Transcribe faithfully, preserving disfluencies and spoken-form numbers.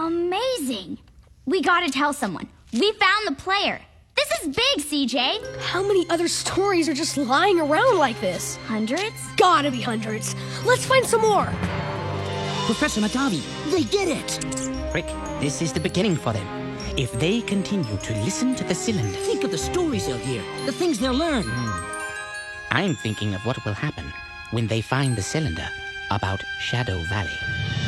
Amazing. We gotta tell someone. We found the player. This is big, C J. How many other stories are just lying around like this? Hundreds? Gotta be hundreds. Let's find some more. Professor Matavi, they did it! Rick, this is the beginning for them. If they continue to listen to the cylinder... Think of the stories they'll hear, the things they'll learn. Mm. I'm thinking of what will happen when they find the cylinder about Shadow Valley.